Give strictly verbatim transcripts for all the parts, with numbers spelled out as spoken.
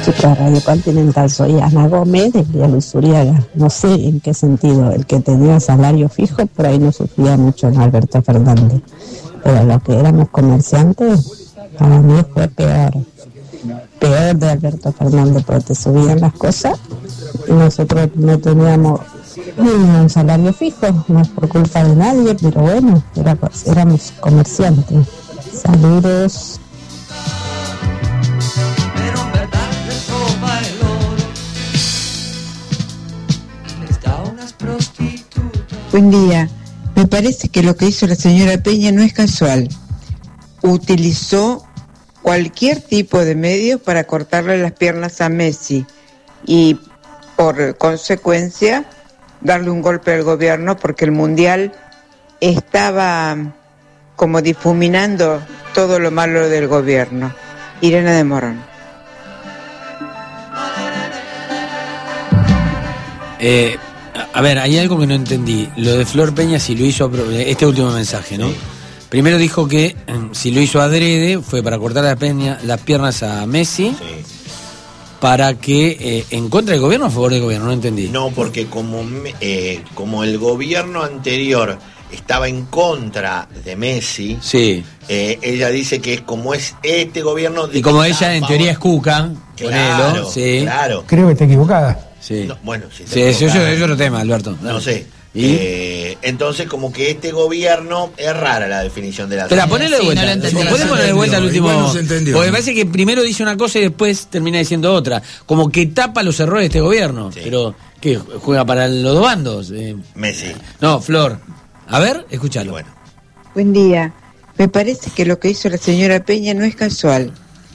Chicos, Radio Continental, soy Ana Gómez de Villa Uriaga. No sé en qué sentido, el que tenía salario fijo, por ahí no sufría mucho en Alberto Fernández. Pero lo que éramos comerciantes, para mí fue peor. Peor de Alberto Fernández, porque te subían las cosas y nosotros no teníamos un salario fijo, no es por culpa de nadie, pero bueno, era, éramos comerciantes. Saludos. Buen día. Me parece que lo que hizo la señora Peña no es casual. Utilizó cualquier tipo de medios para cortarle las piernas a Messi y, por consecuencia, darle un golpe al gobierno porque el Mundial estaba como difuminando todo lo malo del gobierno. Irene de Morón. Eh... A ver, hay algo que no entendí. Lo de Flor Peña, si lo hizo... Este último mensaje, ¿no? Sí. Primero dijo que si lo hizo adrede fue para cortar la peña, las piernas a Messi, sí. Para que... Eh, ¿en contra del gobierno o a favor del gobierno? No entendí. No, porque como, eh, como el gobierno anterior estaba en contra de Messi, sí. eh, ella dice que es como es este gobierno... Y como ella en teoría es Cuca, claro, ponelo, sí. Claro. Creo que está equivocada. Sí. No, bueno, si sí, eso es otro tema, Alberto. No sé. Eh, entonces, como que este gobierno es rara la definición de la. Pero ponelo de sí, vuelta. No ¿Podés no poner de vuelta al último? No se entendió. Porque me parece que primero dice una cosa y después termina diciendo otra. Como que tapa los errores de este gobierno. Sí. Pero, ¿qué? ¿Juega para los dos bandos? Eh, Messi. No, Flor. A ver, escúchalo. Bueno. Buen día. Me parece que lo que hizo la señora Peña no es casual.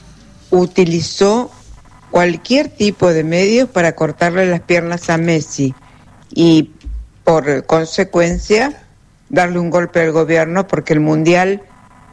Utilizó cualquier tipo de medios para cortarle las piernas a Messi y, por consecuencia, darle un golpe al gobierno porque el Mundial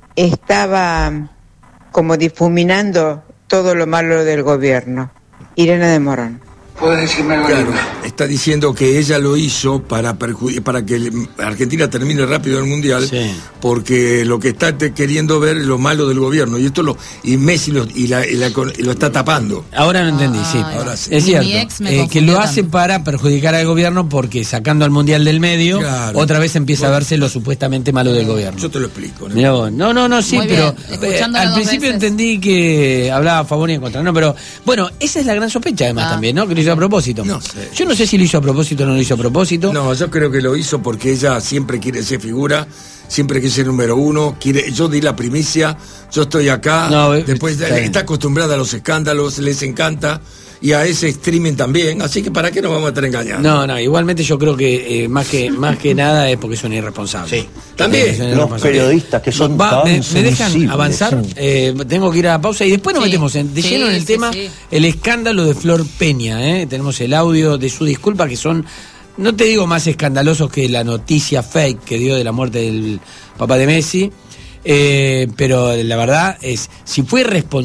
estaba como difuminando todo lo malo del gobierno. Irene de Morón. ¿Puedes decirme algo? Claro, está diciendo que ella lo hizo para perjudicar, para que Argentina termine rápido el Mundial, sí. Porque lo que está te queriendo ver es lo malo del gobierno, y esto lo y Messi lo, y la, y la, y lo está tapando. Ahora lo entendí, sí. Ah, ahora sí. Es cierto, eh, que lo hace para perjudicar al gobierno porque sacando al Mundial del medio, claro. Otra vez empieza bueno. a verse lo supuestamente malo del gobierno. Yo te lo explico. ¿No? Mirá vos. No, no, no, sí, muy pero eh, al principio veces. entendí que hablaba a favor y en contra, no, pero bueno, esa es la gran sospecha además ah. también, ¿no? Que lo hizo a propósito. No sé. Yo no sé si lo hizo a propósito o no lo hizo a propósito. No, yo creo que lo hizo porque ella siempre quiere ser figura, siempre quiere ser número uno, quiere, yo di la primicia, yo estoy acá, no, después está, está acostumbrada a los escándalos, les encanta, y a ese streaming también, así que ¿para qué nos vamos a estar engañando? No, no, igualmente yo creo que eh, más que más que nada es porque son irresponsables. Sí, también. Los irresponsables. Periodistas que son Va, tan me, me dejan avanzar, sí. eh, tengo que ir a la pausa y después nos sí. metemos en, de sí, lleno en el sí, tema, sí. el escándalo de Flor Peña, ¿eh? Tenemos el audio de su disculpa que son, no te digo más escandalosos que la noticia fake que dio de la muerte del papá de Messi, eh, pero la verdad es, si fue responsable